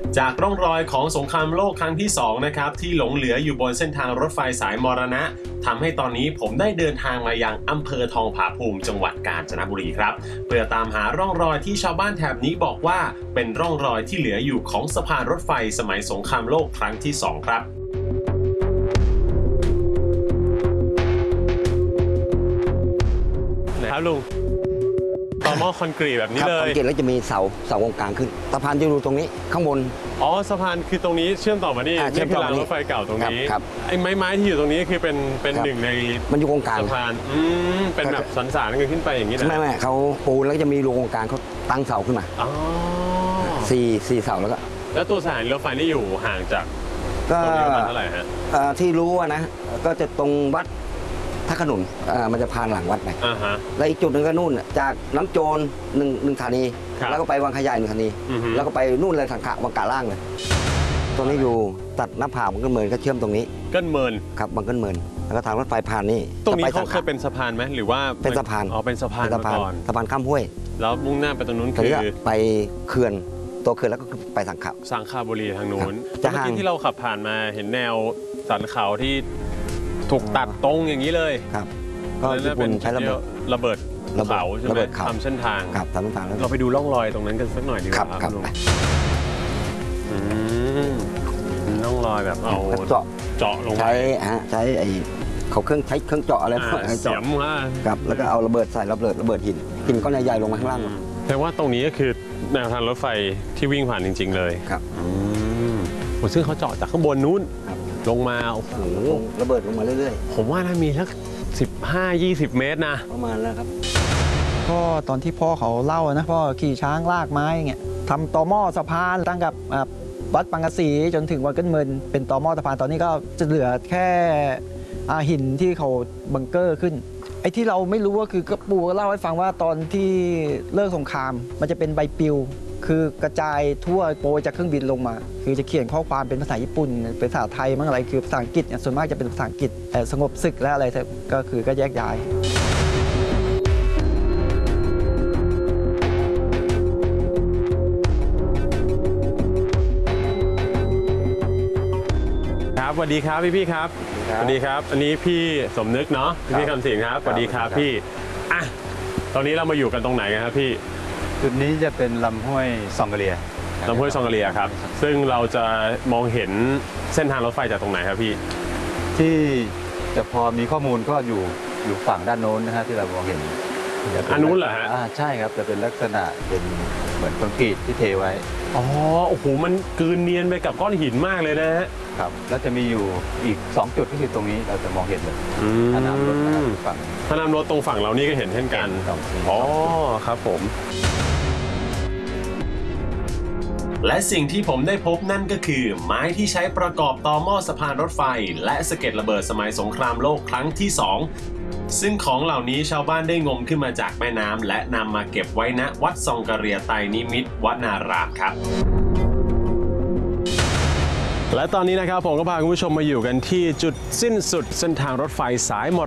จากร่องรอยของสงครามโลกครั้งที่2นะครับที่หลงเหลืออยู่บนเส้นทางรถไฟสายมรณะทำให้ตอนนี้ผมได้เดินทางมายังอำเภอทองผาภูมิจังหวัดกาญจนบุรีครับเพื่อตามหาร่องรอยที่ชาวบ้านแถบนี้บอกว่าเป็นร่องรอยที่เหลืออยู่ของสะพานรถไฟสมัยสงครามโลกครั้งที่2ครับนะครับลุงต่อหม้อคอนกรีตแบบนี้เลยคอนกรีตแล้วจะมีเสาตรงกลางขึ้นสะพานจะอยู่ตรงนี้ข้างบนอ๋อสะพานคือตรงนี้เชื่อมต่อมานี่นี่คือรางรถไฟเก่าตรงนี้ไอ้ไม้ที่อยู่ตรงนี้คือเป็นหนึ่งในมันอยู่ตรงกลางสะพานเป็นแบบสันสานกันขึ้นไปอย่างนี้นะไม่เขาปูแล้วจะมีรูตรงกลางเขาตั้งเสาขึ้นมาอ๋อสี่เสาแล้วตัวสถานีรถไฟนี่อยู่ห่างจากตรงนี้ประมาณเท่าไหร่ฮะที่รู้นะก็จะตรงวัดท่าขนุนมันจะผ่านหลังวัดไปแล้วอีกจุดหนึ่งก็นู่นจากน้ำโจรหนึ่งสถานีแล้วก็ไปวังขยาย1 สถานีแล้วก็ไปนู่นเลยสังขะวังกะล่างเลยตรงนี้อยู่ตัดหน้าผาบังเกิลเมินก็เชื่อมตรงนี้เกิลเมินครับบังเกิลเมินแล้วก็ทางรถไฟผ่านนี่ตรงนี้เขาเคยเป็นสะพานไหมหรือว่าเป็นสะพานอ๋อเป็นสะพานมาก่อนสะพานข้ามห้วยแล้วมุ่งหน้าไปตรงนู้นคือไปเขื่อนตัวเขื่อนแล้วก็ไปสังขบุรีทางนู้นเมื่อกี้ที่เราขับผ่านมาเห็นแนวสันเขาที่ถูกตัดตรงอย่างนี้เลยครับก็ญี่ปุ่นใช้ระเบิดเขาใช่ไหมทำเส้นทางครับทำเส้นทางเราไปดูร่องรอยตรงนั้นกันสักหน่อยดีกว่าครับร่องรอยแบบเอาเจาะลงใช้ไอ้เขาเครื่องเจาะอะไรเสียมครับแล้วก็เอาระเบิดใส่ระเบิดหินก้อนใหญ่ๆลงมาข้างล่างแต่ว่าตรงนี้ก็คือแนวทางรถไฟที่วิ่งผ่านจริงๆเลยครับซึ่งเขาเจาะจากข้างบนนู้นลงมาโอ้โหระเบิดลงมาเรื่อยๆผมว่าน่ามีสัก15-20 เมตรนะประมาณแล้วครับก็ตอนที่พ่อเขาเล่านะพ่อขี่ช้างลากไม้เงี้ยทำต่อหม้อสะพานตั้งกับวัดปังกะสีจนถึงวัดเกิลเมินเป็นต่อหม้อสะพานตอนนี้ก็จะเหลือแค่หินที่เขาบังเกอร์ขึ้นไอ้ที่เราไม่รู้ก็คือกระปูก็เล่าให้ฟังว่าตอนที่เลิกสงครามมันจะเป็นใบปลิวคือกระจายทั่วโปรยจากเครื่องบินลงมาคือจะเขียนข้อความเป็นภาษาญี่ปุ่นเป็นภาษาไทยมั้งอะไรคือภาษาอังกฤษส่วนมากจะเป็นภาษาอังกฤษสงบศึกและอะไรก็แยกย้ายครับสวัสดีครับพี่ครับสวัสดีครับอันนี้พี่สมนึกเนาะพี่คำสิงห์ครับสวัสดีครับพี่ตอนนี้เรามาอยู่กันตรงไหนกันครับพี่จุดนี้จะเป็นลำห้วยซองกะเลียครับซึ่งเราจะมองเห็นเส้นทางรถไฟจากตรงไหนครับพี่ที่จะพอมีข้อมูลก็อยู่ฝั่งด้านโน้นนะฮะที่เรามองเห็นอันนู้นเหรอฮะใช่ครับจะเป็นลักษณะเป็นเหมือนคอนกรีตที่เทไว้อ๋อโอ้โหมันกลืนเนียนไปกับก้อนหินมากเลยนะฮะครับแล้วจะมีอยู่อีก2 จุดที่คือตรงนี้เราจะมองเห็นเลยท่าน้ำรถฝั่งท่าน้ำรถตรงฝั่งเรานี่ก็เห็นเช่นกันอ๋อครับผมและสิ่งที่ผมได้พบนั่นก็คือไม้ที่ใช้ประกอบต่อหม้อสะพานรถไฟและสะเก็ดระเบิดสมัยสงครามโลกครั้งที่2ซึ่งของเหล่านี้ชาวบ้านได้งมขึ้นมาจากแม่น้ำและนำมาเก็บไว้ณวัดซองกะเรียไตรนิมิตรวนารามครับและตอนนี้นะครับผมก็พาคุณผู้ชมมาอยู่กันที่จุดสิ้นสุดเส้นทางรถไฟสายม